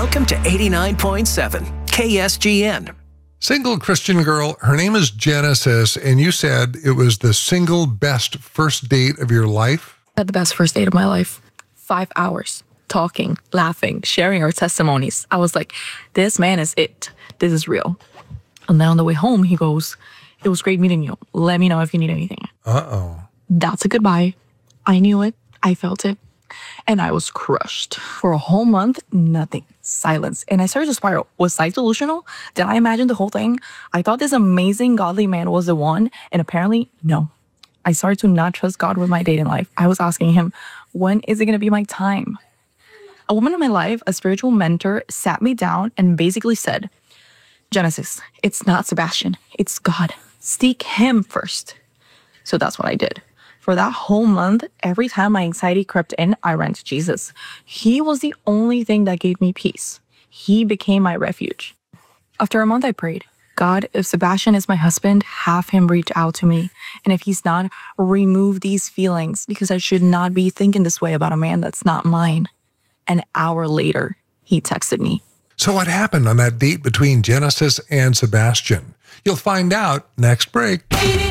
Welcome to 89.7 KSGN. Single Christian girl, her name is Genesis, and you said it was the single best first date of your life? I had the best first date of my life. 5 hours, talking, laughing, sharing our testimonies. I was like, this man is it. This is real. And then on the way home, he goes, it was great meeting you. Let me know if you need anything. Uh-oh. That's a goodbye. I knew it. I felt it. And I was crushed. For a whole month, nothing. Silence. And I started to spiral. Was I delusional? Did I imagine the whole thing? I thought this amazing godly man was the one, and apparently, no. I started to not trust God with my dating life. I was asking him, when is it going to be my time? A woman in my life, a spiritual mentor, sat me down and basically said, Genesis, it's not Sebastian. It's God. Seek him first. So that's what I did. For that whole month, every time my anxiety crept in, I ran to Jesus. He was the only thing that gave me peace. He became my refuge. After a month, I prayed, God, if Sebastian is my husband, have him reach out to me. And if he's not, remove these feelings, because I should not be thinking this way about a man that's not mine. An hour later, he texted me. So what happened on that date between Genesis and Sebastian? You'll find out next break.